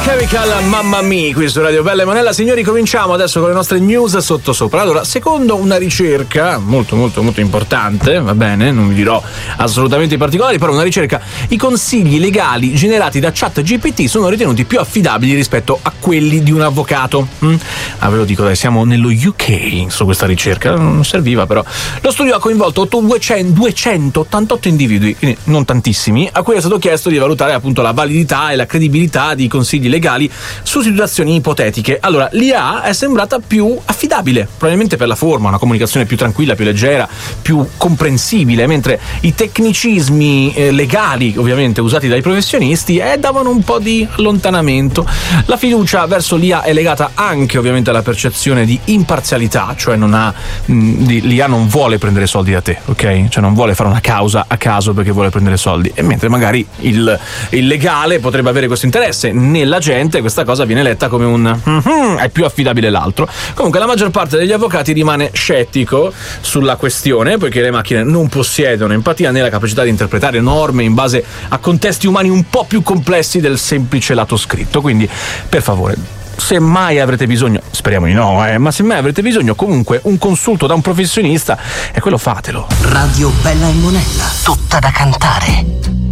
Chemical, mamma mia, qui su Radio Bella e Monella. Signori, cominciamo adesso con le nostre news sottosopra. Allora, secondo una ricerca molto importante, va bene, non vi dirò assolutamente i particolari, però una ricerca, i consigli legali generati da ChatGPT sono ritenuti più affidabili rispetto a quelli di un avvocato. Ve lo dico, dai, siamo nello UK su questa ricerca, non serviva però. Lo studio ha coinvolto 288 individui, quindi non tantissimi, a cui è stato chiesto di valutare appunto la validità e la credibilità di consigli legali su situazioni ipotetiche. Allora, l'IA è sembrata più affidabile, probabilmente per la forma, una comunicazione più tranquilla, più leggera, più comprensibile, mentre i tecnicismi legali, ovviamente usati dai professionisti, davano un po' di allontanamento. La fiducia verso l'IA è legata anche ovviamente alla percezione di imparzialità, cioè l'IA non vuole prendere soldi da te, ok? Cioè non vuole fare una causa a caso perché vuole prendere soldi, e mentre magari il legale potrebbe avere questo interesse, nella gente questa cosa viene letta come è più affidabile l'altro. Comunque la maggior parte degli avvocati rimane scettico sulla questione, poiché le macchine non possiedono empatia né la capacità di interpretare norme in base a contesti umani un po' più complessi del semplice lato scritto. Quindi, per favore, se mai avrete bisogno, speriamo di no, ma se mai avrete bisogno comunque un consulto da un professionista, quello fatelo. Radio Bella e Monella, tutta da cantare.